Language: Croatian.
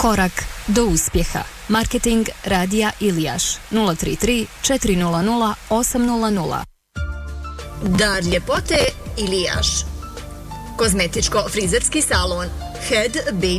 Korak do uspjeha. Marketing Radija Ilijaš 033 400 800. Dar ljepote Ilijaš. Kozmetičko-frizerski salon Head Baby